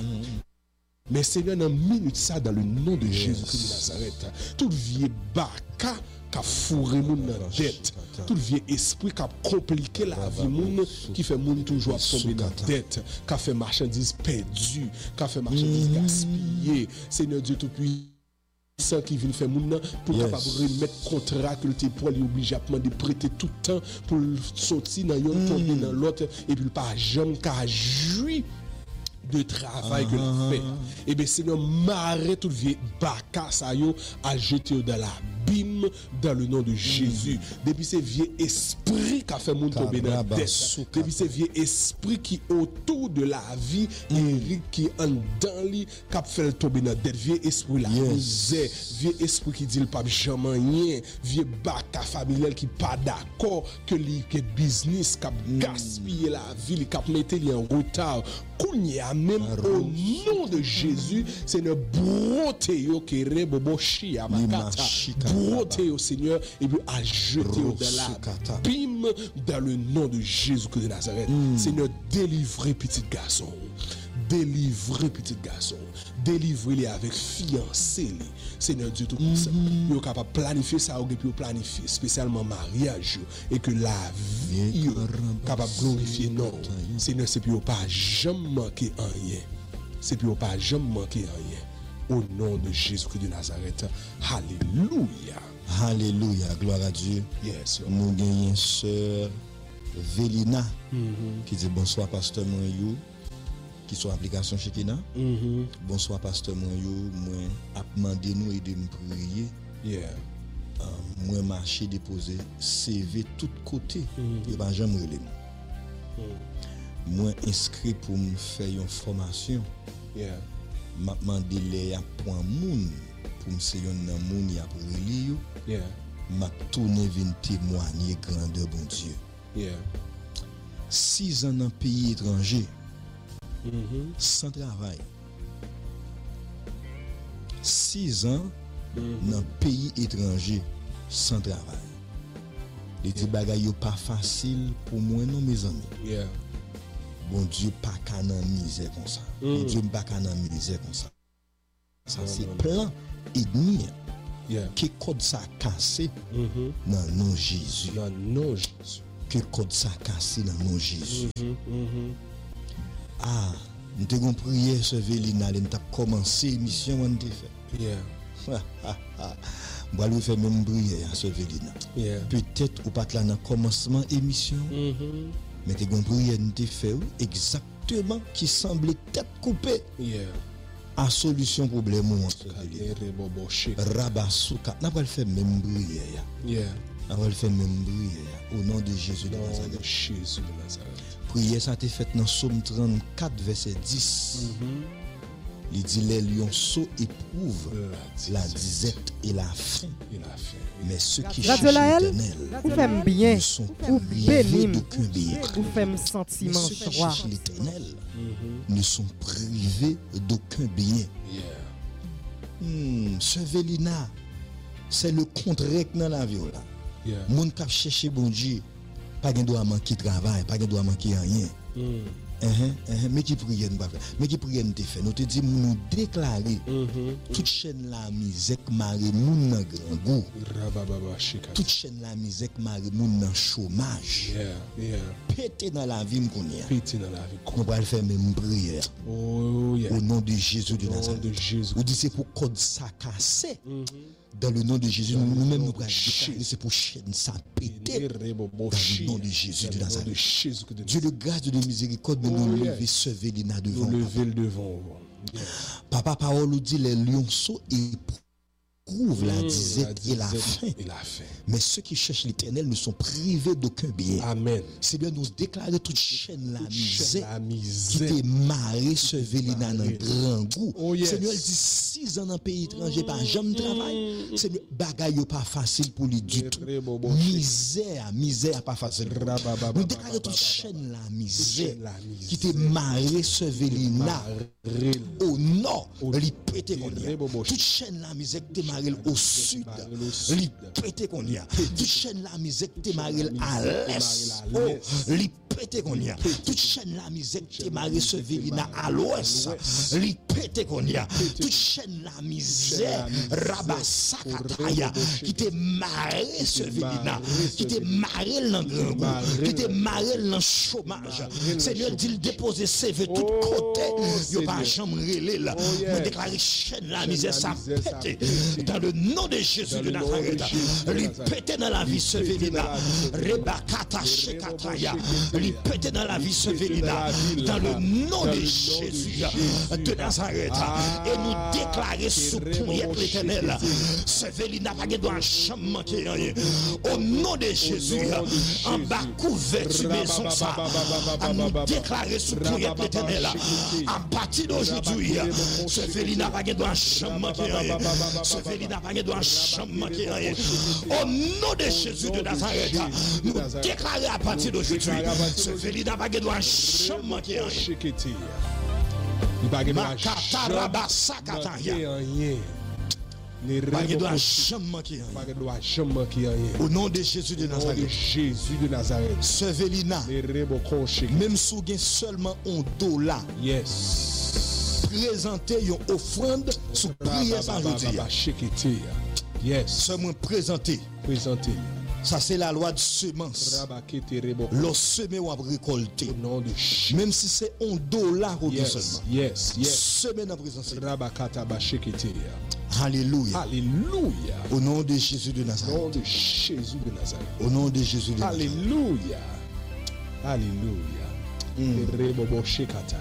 Mais Seigneur, dans minute ça, dans le nom de yes. Jésus-Christ de Nazareth, tout vieux baka qui a fourré moun dans dette, tout vieux esprit qui a compliqué la vie moun, qui fait moun toujours tomber dans dette, qui a fait marchandises perdues, qui a fait marchandises gaspillées. Seigneur Dieu tout-puissant, ça qui vient faire moun pour yes. capable remettre contrat que le pour lui obligé à de prêter tout le temps pour sortir dans yon tomber dans l'autre et puis pas jamais qu'à jouir de travail que l'on fait. Et bien Seigneur, marre tout vieux baka sa yo à jeter dans la bim dans le nom de Jésus. Depuis ces vieux esprits qui a fait moun tomber dans la dette. Depuis ces vieux esprits qui autour de la vie, Eric qui en dans lui, qui a fait tomber dans la dette. Vieux esprit la misère, vieux esprit qui dit le pas jamais rien, vieux baka familial qui pas d'accord que li que business qui a gaspillé la vie, qui a metté li en retard. Kounya même au nom de Jésus, Seigneur, broté yo kere bobo shi amakata, broté au Seigneur et puis à jeter au dans la bim dans le nom de Jésus-Christ de Nazareth. Mm. Seigneur, délivrez petit garçon, délivrez petit garçon, délivrez-les avec fiancé. Seigneur Dieu tout puissant, yo capable planifier ça ou puis planifier spécialement mariage et que la vie capable glorifier non. Seigneur, c'est puis pas jamais manquer en rien. C'est puis pas jamais manquer en rien. Au nom de Jésus-Christ de Nazareth. Alléluia. Alléluia. Gloire à Dieu. Yes. Nous gagnons sœur Vélina mm-hmm. qui dit bonsoir pasteur Moyou qui sont application Shekinah. Mm-hmm. Bonsoir pasteur Moyou, moi a demandé nous et de me prier. Yeah. Euh, moi marcher déposer C V tout côté mm-hmm. et pas jamais relé. Moi inscrit pour me faire une formation. Yeah. M'a demandé les point moun pour me c'est un moun y a relé. Yeah. M'a tourné vinn témoigner grandeur bon Dieu. Yeah. Six ans dans pays étranger. Mm-hmm. Sans travail. Six ans mm-hmm. dans pays étranger sans travail. Les yeah. bagaille pas facile pour moi non mes amis. Yeah. Bon Dieu pas qu'à nan misère comme ça. Mm. Bon Dieu pas qu'à nan misère comme ça. Ça mm-hmm. c'est plan ennemi. Yeah. Que code ça cassé Mhm. dans nom Jésus. Dans nom Jésus. Que code ça cassé dans nom Jésus. Mhm. Mhm. Ah, nous avons prié ce Vélina, nous avons commencé l'émission, on a fait. Yeah. On va lui faire même prier à ce Vélina. Yeah. Peut-être ou pas là dans le commencement de l'émission, Mhm. mais nous avons prié, nous avons fait exactement qui semblait tête coupée Yeah. à solution problème ou ce Vélina. Rebobo shake. Rabasuka, nous allons faire même prier. Yeah. On va le faire même prier au nom de Jésus de Dans Nazareth. Jésus de Nazareth. Prière ça a été faite dans Psaume trente-quatre, verset dix. Il dit les lionceaux éprouvent La la disette et la faim, Il a fait. mais ceux qui Radio cherchent Laël, l'Éternel vous faites bien, ne sont vous privés bénim, d'aucun bien. vous faites Mais sentiment ceux qui joie. cherchent l'Éternel ne sont privés d'aucun bien. Yeah. Hmm, ce Vélina, c'est le contraire dans la vie. Là. Yeah. Moun qui cherche bon Dieu, pas de doit manquer travail, pas de doit manquer rien. Mm. Uh-huh, uh-huh. Mais qui prière nous pas faire. Mais qui prière nous te fait. Nous te dit nous déclarer Mhm. toute chaîne la misère maré moun nan grand goût. Rabababa shika. Toute chaîne la misère maré moun nan chômage. Yeah. Yeah. Pété dans la vie m'kounya. Piti dans la vie. Nous va le faire même prière Oh yeah. au nom de Jésus de Au nom Nazareth. de Jésus. Vous dites c'est pour code ça cassé. Mhm. Dans le nom de Jésus, Dans le nous-mêmes nom nous de allons Jésus. déclarer c'est pour chaîne ça péter. Rebobo Dans le shika. nom de Jésus de Dans le nom Nazareth. de Jésus de Dieu de grâce, Dieu de miséricorde, nous Oh, nous yeah. lever ce Vélina devant. Nous Papa. lever le devant. Yeah. Papa parole nous dit les lionceaux éprouvent la Mm, disette et la disette faim. et la faim. Mais ceux qui cherchent l'Éternel ne sont privés d'aucun bien. Amen. C'est bien nous déclarer toute chaîne la misère La qui misère. t'est marré ce Vélina dans marré. grand goût. Oh, yes. Seigneur, il dit six ans dans le pays étranger, pas jamais travail. Seigneur, bagaille yo pas facile pour lui du tout. Rebobo Misère, misère pas facile. Rabababa. Nous déclarer toute chaîne la misère chaîne la misère. qui t'est marré ce Vélina. Marrel. Au nord, Au- li pété qu'on y a. Rebobo. Toute chaîne la misère qui démarre au sud, Marrel au sud. li pété qu'on y a. Toute chaîne la misère qui démarre à démarre l'est, à oh, l'est. li pété qu'on y a. Toute chaîne la misère qui démarre ce Vélina à l'ouest, li pété qu'on y a. Toute chaîne la misère, Rabasakataya, qui démarre ce Vélina, qui démarre dans le grand goût, qui démarre dans le chômage. Seigneur dit le déposer C V tout côté, yo pas jamais relé là. Nous déclarer chaîne la misère ça pété dans le nom de Jésus de Nazareth. Lui pété dans la vie ce Vélina. Rebakata shekataya. Lui pété dans la vie ce Vélina dans le nom de Jésus de Nazareth. Et nous déclarer sous prière l'Éternel. Ce Vélina pas doit jamais manquer rien. Au nom de Jésus, en bas couverture maison ça. À nous déclarer sous prière l'Éternel. À partir d'aujourd'hui, ce Vélina pas doit jamais manquer rien. Ce Vélina pas doit jamais manquer rien. Au nom de Jésus de Nazareth, nous déclarer à partir d'aujourd'hui, ce Vélina pas doit jamais manquer rien. Shiketi. Il va gagner Makatarabasakataya. rien. Les Pas rêves doit possibles. jamais manquer rien. Pas doit jamais manquer rien. Au nom de Jésus de Au nom de Nazareth, Jésus de Nazareth. ce Vélina, Les rêves shiketi. même si vous avez seulement un dollar, Yes. présenter une offrande sous prière sans jeudi. Rabababa shiketi. Yes. Seulement présenter. Présentez. Ça, c'est la loi de semence. Rabakete rebo. L'on sème ou à récolter. Au nom de Jésus. Même si c'est un dollar ou deux Yes. seulement. Yes. Yes. Semaine en présence. Rabakata bashiketi. Alléluia. Alléluia. Au nom de Jésus de Au nom Nazareth. de Jésus de Nazareth. Au nom de Jésus de Nazareth. Alléluia. Alléluia. Mm. Les rebo shikataya.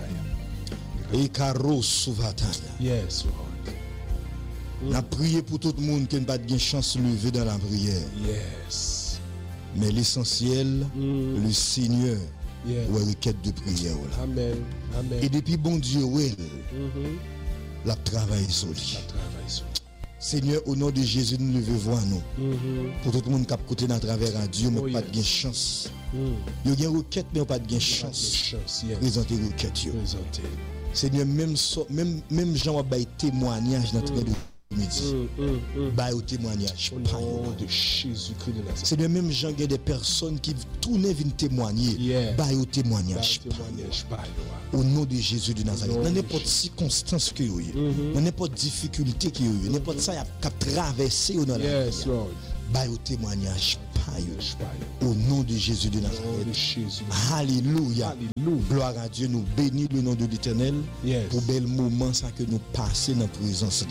Ekaro souvataya. Yes, Lord. On a prié pour tout le monde qui n'a pas de chance de lever dans la prière. Yes. Mais l'essentiel, Mm. le Seigneur, Yes. ou requête de prière. Là. Amen. Amen. Et depuis bon Dieu, ouais, Mhm. la travail sur lui. La travail sur. Seigneur, au nom de Jésus, nous levons voir nous. Mhm. Pour tout le monde qui a côté dans travers à Dieu, mais Oh, pas yes. de chance. Mm. Il y a une requête, mais pas de Pas de chance. chance. Yes. Présenter requête. yo. Présentez. Seigneur, même, so, même, même Jean a baillé témoignage dans le de midi. Bah au témoignage. Au nom de Jésus-Christ de Nazareth. C'est le même genre des personnes qui tournent viennent témoigner. Yeah. Bah au témoignage. Témoignage pas. Au nom de Jésus de Nazareth. Dans n'importe circonstance que vous avez, dans n'importe difficulté que vous avez, n'importe ça qui a traversé dans la Yes, vie. Lord. Bah au témoignage. Au nom de Jésus de Nazareth. De Jésus. Alléluia. Alléluia. Gloire à Dieu. Nous bénissons le nom de l'Éternel Yes. pour bel moment ça que nous passons dans la présence.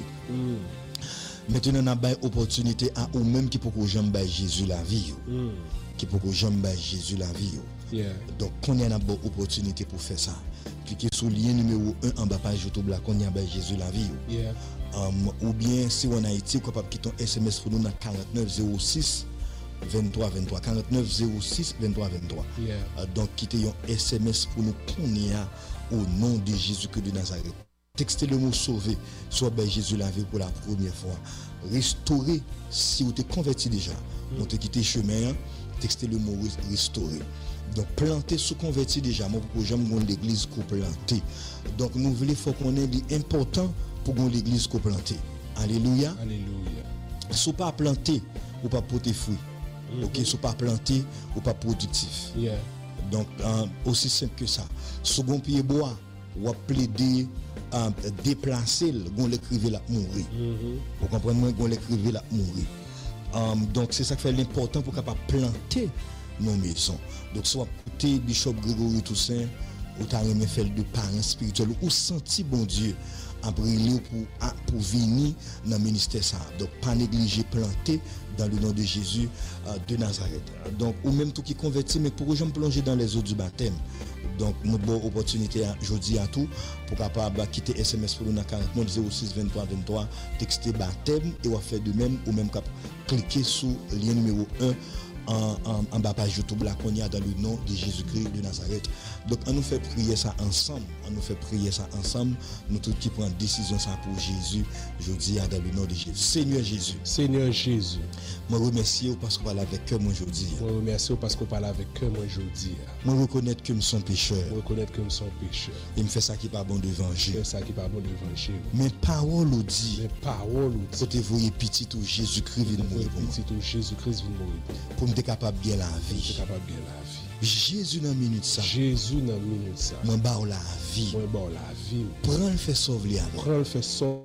Mm. Maintenant, nous avons une opportunité à ou même qui peut que jamais Jésus la vie. Mm. Qui peut que jamais Jésus la vie. Yeah. Donc, on a une bonne opportunité pour faire ça. Cliquez sur le lien numéro un en bas page YouTube là, qu'on y a Jésus la vie. Yeah. Um, ou bien si on a été capable de quitter un S M S pour nous dans quarante-neuf zéro six vingt-trois vingt-trois quarante-neuf zéro six vingt-trois vingt-trois. Yeah. Uh, donc quittez un S M S pour nous qu'on y a au nom de Jésus-Christ de Nazareth. Textez le mot sauver, soit ben Jésus la vie pour la première fois. Restaurer, si vous êtes converti déjà, mm. vous avez quitté le chemin, textez le mot restaurer. Donc planter sous converti déjà, moi pour que j'aime l'église qu'on planter. Donc nous voulons faut qu'on ait important pour qu'on l'église qu'on planter. Alléluia. Alléluia. Si pas planter ou pas porter fruit. Mm-hmm. OK, si pas planter ou pas productif. Yeah. Donc euh, aussi simple que ça. Second pied bois ou à plaider euh, déplacer gon l'écriver la mourir. Mm-hmm. Vous comprenez moi gon l'écriver la mourir. Um, donc c'est ça qui fait l'important pour capable planter nos maisons. Donc soit écouter Bishop Grégory Toussaint ou t'as remis faire de parents spirituels ou senti bon Dieu à briller pour pour venir dans le ministère ça. Donc pas négliger planter dans le nom de Jésus euh, de Nazareth. Donc ou même tout qui converti mais pour que j'aime plonger dans les eaux du baptême. Donc nous bonne opportunité aujourd'hui à tout pour capable quitter S M S pour nous dans quarante-neuf zéro six vingt-trois vingt-trois texter baptême et on faire de même ou même cap cliquer sur le lien numéro un en, en, en bas page YouTube là qu'on y a dans le nom de Jésus-Christ de Nazareth. Donc on nous fait prier ça ensemble, on nous fait prier ça ensemble, nous tous qui prend décision ça pour Jésus, je dis dans le nom de Jésus. Seigneur Jésus. Seigneur Jésus. Moi remercie parce qu'on parle avec cœur moi aujourd'hui. Moi remercie parce qu'on parle avec cœur moi aujourd'hui. Moi reconnaître que nous sommes pécheurs. Moi reconnaître que nous sommes pécheurs. Il me fait ça qui pas bon devant Dieu. Fait ça qui pas bon devant Dieu. Mais parole nous dit. Mais parole nous dit. Côté voyez petit ou Jésus-Christ vient mourir pour moi. Petit ou Jésus-Christ vient mourir pour moi. Pour me capable bien la vie. Pour capable bien la vie. Jésus dans minute ça. Jésus dans minute ça. Moi ba la vie. Moi ba la vie. Prends le fait sauver avec. Prends le fait sauver.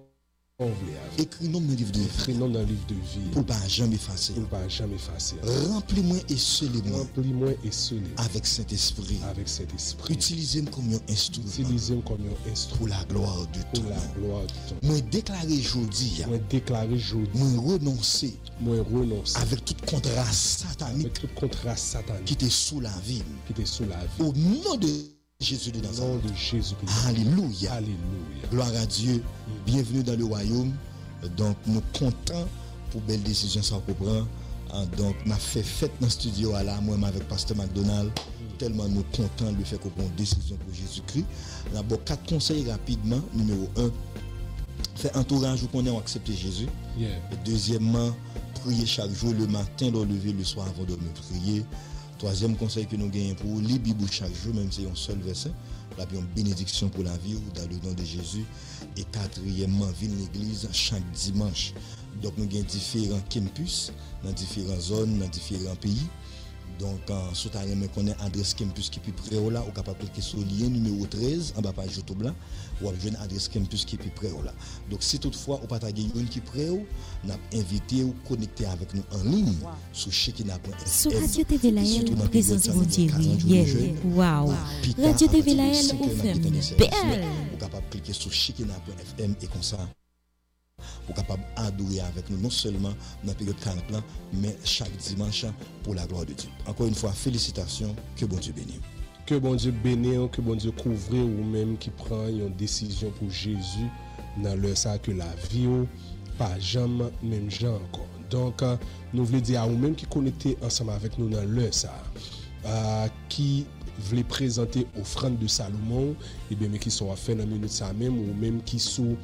Écris nom dans le livre de vie. Écris nom dans le livre de vie. Pour pas jamais effacer. Pour pas jamais effacer. Remplis-moi et scellez-moi. Remplis-moi et scellez. Avec Saint-Esprit. Avec Saint-Esprit. Utilisez-moi comme un instrument. Utilisez-moi comme un instrument. Pour la gloire de ton Pour la gloire de ton nom. Moi déclarer aujourd'hui. Moi déclarer aujourd'hui. Moi renoncer. Moi renoncer. Avec tout contrat satanique. Avec tout contrat satanique. Qui était sous la vie. Qui était sous la vie. Au nom de Jésus de Nazareth. Au nom de Jésus. Alléluia. Alléluia. Gloire à Dieu. Bienvenue dans le royaume. Donc nous comptons pour belle décision ça qu'on prend. Donc on a fait fête dans le studio là moi avec pasteur McDonald tellement nous contents de faire qu'on prend une décision pour Jésus-Christ. D'abord quatre conseils rapidement. Numéro un, faire entourage où qu'on est accepter Jésus. Yeah. Deuxièmement, prier chaque jour le matin, le lever le soir avant de me prier. Troisième conseil que nous gagnons pour lire Bible chaque jour même si c'est un seul verset. Là, puis une bénédiction pour la vie dans le nom de Jésus. Et quatrièmement, venir l'église chaque dimanche. Donc, nous avons différents campus dans différentes zones, dans différents pays. Donc, si vous avez une adresse campus qui est plus près là, vous êtes capable de cliquer sur le lien numéro treize en bas page YouTube là, ou avez une adresse campus qui est plus près là. Donc, si toutefois vous n'avez pas une qui est près, nous avons invité ou connecter avec nous en ligne sur Shekinah point F M. Sur Radio T V Laël, présence mon Dieu, oui. Wow. Radio T V Laël, on fait belle. Vous êtes capable de cliquer sur Shekinah point F M et comme ça. Pour capable adorer avec nous non seulement dans la période quarante ans mais chaque dimanche pour la gloire de Dieu. Encore une fois félicitations, que bon Dieu bénisse. Que bon Dieu bénisse, que bon Dieu couvre ou même qui prend une décision pour Jésus dans le ça que la vie pas jamais même gens encore. Donc nous voulons dire à vous même qui connecté ensemble avec nous dans le ça euh, qui voulait présenter offrande de Salomon et bien mais qui sont à faire dans minute ça même ou même qui sont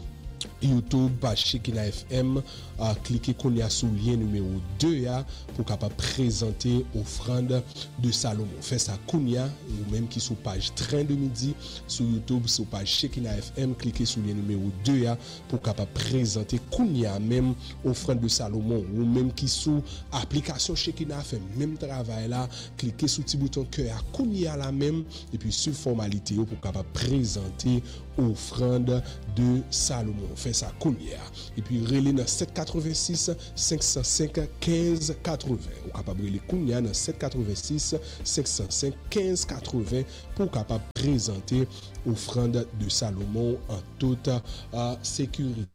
YouTube, page Shekinah F M, uh, cliquez qu'on y a sous lien numéro deux ya, pour capable présenter offrande de Salomon. Fait ça Kounia, ou même qui sous page Train de Midi, sur YouTube, sur page Shekinah F M, cliquez sur lien numéro deux ya, pour capable présenter Kounia même offrande de Salomon, ou même qui sous application Shekinah fait même travail là, cliquez sur petit bouton cœur à Kounia là même, et puis sur formalité pour capable présenter offrande de Salomon. Fait ça Kounia. Et puis relais dans sept quatre-vingt-six cinq cent cinq quinze quatre-vingts. Ou capable relais Kounia dans sept quatre-vingt-six cinq cent cinq quinze quatre-vingts pour capable présenter offrande de Salomon en toute uh, sécurité.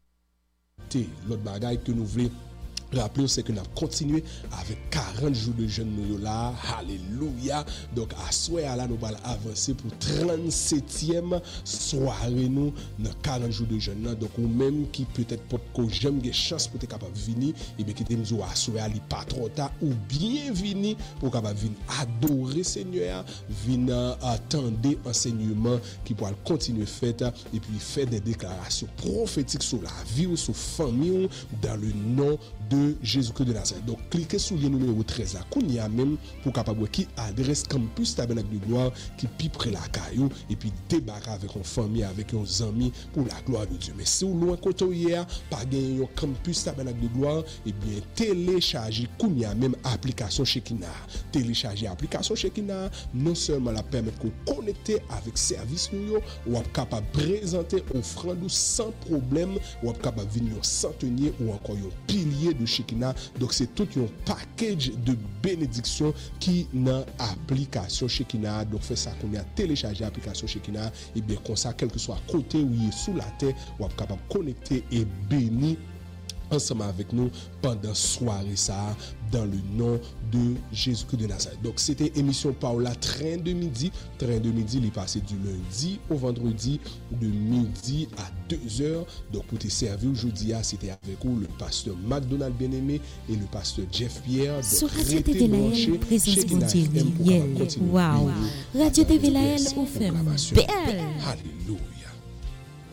L'autre bagaille que nous voulons rappeler, c'est que nous avons continué avec quarante jours de jeûne nous là. Alléluia. Donc à soir là nous allons avancer pour trente-septième soirée nous dans quarante jours de jeûne. Donc ou même qui peut-être pas que j'aime des chances pour être capable de venir et bien qui te nous à soir ali pas trop tard ou bien venir pour capable venir adorer Seigneur, venir attendre enseignement qui pourra continuer faire et puis faire des déclarations prophétiques sur la vie ou sur famille dans le nom de Jésus-Christ de Nazareth. Donc cliquez sur le numéro treize là qu'on y a même pour capable qui adresse campus tabernacle de gloire qui pi près la caillou et puis débarquer avec une famille avec uns amis pour la gloire de Dieu. Mais si ou loin côté hier pas gagner un campus tabernacle de gloire et bien télécharger qu'on y a même application Shekinah. Télécharger application Shekinah non seulement la permettre qu'on connecter avec service nous ou capable présenter offrande sans problème ou capable venir centenier ou encore un pilier de Shekinah. Donc c'est tout un package de bénédictions qui dans application Shekinah. Donc fait ça qu'on a téléchargé l'application Shekinah et bien comme ça quel que soit côté où il est sous la terre ou capable connecter et bénir ensemble avec nous pendant soirée ça dans le nom de Jésus-Christ de Nazareth. Donc c'était émission Paola Train de Midi. Train de Midi il est passé du lundi au vendredi de midi à deux heures. Donc pour te servir aujourd'hui c'était avec vous le pasteur McDonald Bien-Aimé et le pasteur Jeff Pierre. Sur Radio T V Laël, présence mondiale. Wow. Radio T V Laël, on fait belle. Alléluia.